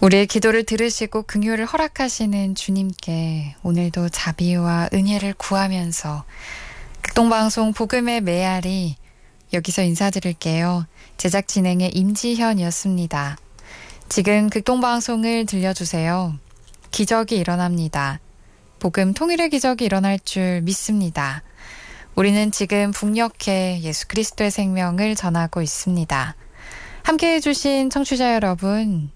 우리의 기도를 들으시고 긍휼을 허락하시는 주님께 오늘도 자비와 은혜를 구하면서 극동방송 복음의 메아리 여기서 인사드릴게요. 제작 진행의 임지현이었습니다. 지금 극동방송을 들려주세요. 기적이 일어납니다. 복음 통일의 기적이 일어날 줄 믿습니다. 우리는 지금 북녘에 예수 그리스도의 생명을 전하고 있습니다. 함께해 주신 청취자 여러분,